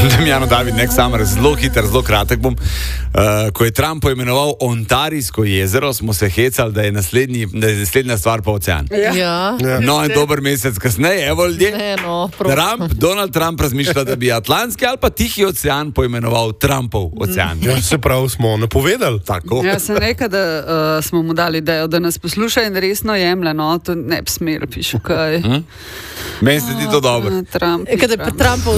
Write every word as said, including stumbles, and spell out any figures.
Damjano David, nek samer, zelo hiter, zelo kratek bom. Uh, ko je Trump poimenoval Ontarijsko jezero, smo se hecali, da je, naslednji, da je naslednja stvar pa ocean. Ja. Ja. No, in dober mesec kasneje, evo ljudje, Ne, no, Trump, Donald Trump razmišlja, da bi Atlantski ali pa Tihi ocean poimenoval Trumpov ocean. Ja, se pravi, smo napovedali. Tako. Ja, sem rekel, da uh, smo mu dali idejo, da nas posluša in resno jemlje, no, to ne bi smel, pišu kaj. Hm? Meni se zdi to dobro. Trump, Kada je pa Trump. Trumpov